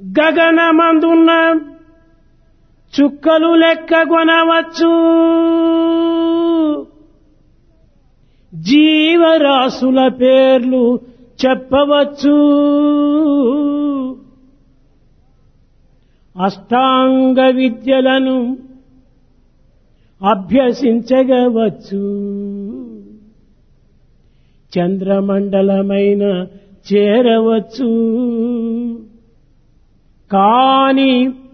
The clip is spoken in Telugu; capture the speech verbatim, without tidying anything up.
గగనమందున్న చుక్కలు లెక్కగొనవచ్చు, జీవరాశుల పేర్లు చెప్పవచ్చు, అష్టాంగ విద్యలను అభ్యసించగవచ్చు, చంద్రమండలమైన చేరవచ్చు. కాని